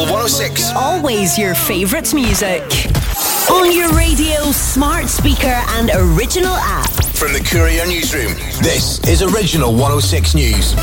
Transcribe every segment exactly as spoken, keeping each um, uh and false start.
one oh six. Always your favourite music. On your radio, smart speaker and original app. From the Courier Newsroom, this is Original one oh six News.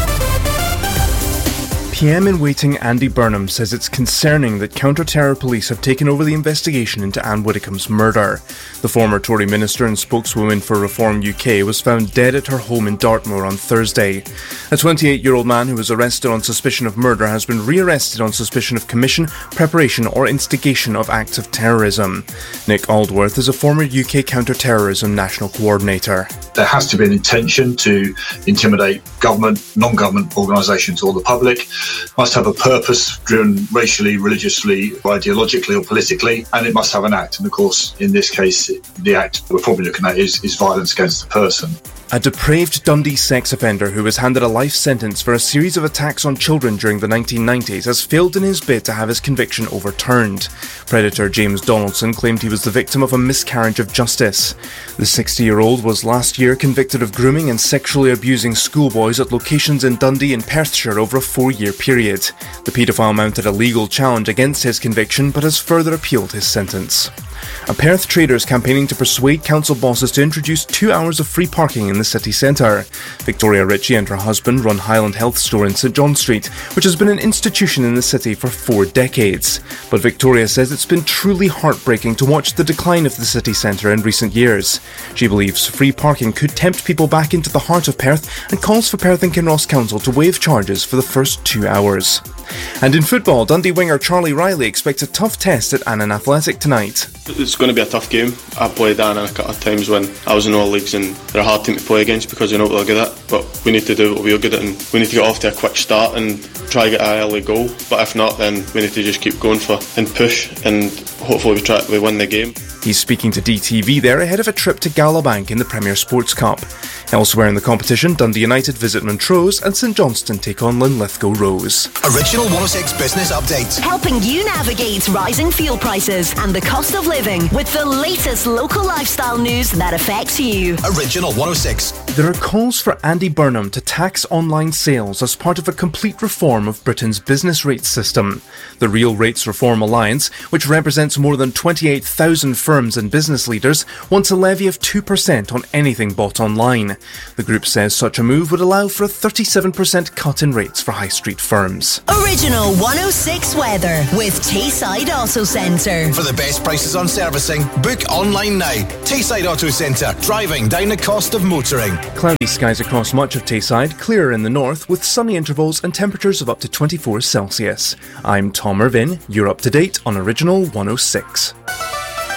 P M in waiting Andy Burnham says it's concerning that counter-terror police have taken over the investigation into Anne Widdecombe's murder. The former Tory minister and spokeswoman for Reform U K was found dead at her home in Dartmoor on Thursday. A twenty-eight-year-old man who was arrested on suspicion of murder has been re-arrested on suspicion of commission, preparation or instigation of acts of terrorism. Nick Aldworth is a former U K counter-terrorism national coordinator. There has to be an intention to intimidate government, non-government organisations or the public. Must have a purpose driven racially, religiously, ideologically or politically, and it must have an act. And of course, in this case, the act we're probably looking at is, is violence against the person. A depraved Dundee sex offender who was handed a life sentence for a series of attacks on children during the nineteen nineties has failed in his bid to have his conviction overturned. Predator James Donaldson claimed he was the victim of a miscarriage of justice. The sixty-year-old was last year convicted of grooming and sexually abusing schoolboys at locations in Dundee and Perthshire over a four-year period. The paedophile mounted a legal challenge against his conviction but has further appealed his sentence. A Perth trader is campaigning to persuade council bosses to introduce two hours of free parking in the city centre. Victoria Ritchie and her husband run Highland Health Store in St John Street, which has been an institution in the city for four decades. But Victoria says it's been truly heartbreaking to watch the decline of the city centre in recent years. She believes free parking could tempt people back into the heart of Perth and calls for Perth and Kinross Council to waive charges for the first two hours. And in football, Dundee winger Charlie Riley expects a tough test at Annan Athletic tonight. It's going to be a tough game. I played Annan a couple of times when I was in all leagues, and they're a hard team to play against because they know what they're good at. But we need to do what we're good at, and we need to get off to a quick start and try to get an early goal. But if not, then we need to just keep going for and push, and hopefully we try we win the game. He's speaking to D T V there ahead of a trip to Galabank in the Premier Sports Cup. Elsewhere in the competition, Dundee United visit Montrose and St Johnstone take on Linlithgow Rose. Original one oh six Business Update. Helping you navigate rising fuel prices and the cost of living with the latest local lifestyle news that affects you. Original one oh six. There are calls for Andy Burnham to tax online sales as part of a complete reform of Britain's business rates system. The Real Rates Reform Alliance, which represents more than twenty-eight thousand firms and business leaders, wants a levy of two percent on anything bought online. The group says such a move would allow for a thirty-seven percent cut in rates for high street firms. Original one oh six weather with Tayside Auto Centre. For the best prices on servicing, book online now. Tayside Auto Centre, driving down the cost of motoring. Cloudy skies across much of Tayside, clearer in the north with sunny intervals and temperatures of up to twenty-four Celsius. I'm Tom Irvin, you're up to date on Original one oh six.